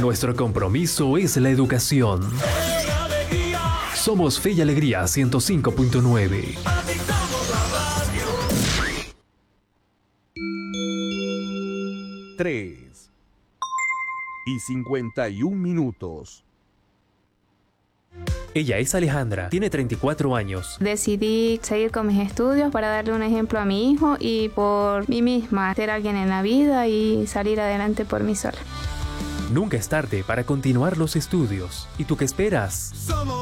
Nuestro compromiso es la educación. Somos Fe y Alegría 105.9. 3:51. Ella es Alejandra, tiene 34 años. Decidí seguir con mis estudios para darle un ejemplo a mi hijo y por mí misma, ser alguien en la vida y salir adelante por mí sola. Nunca es tarde para continuar los estudios. ¿Y tú qué esperas?